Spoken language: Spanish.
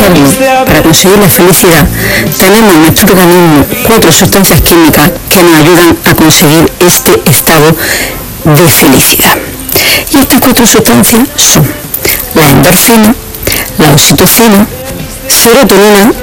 embargo, para conseguir la felicidad, tenemos en nuestro organismo 4 sustancias químicas que nos ayudan a conseguir este estado de felicidad. Y estas 4 sustancias son la endorfina, la oxitocina, serotonina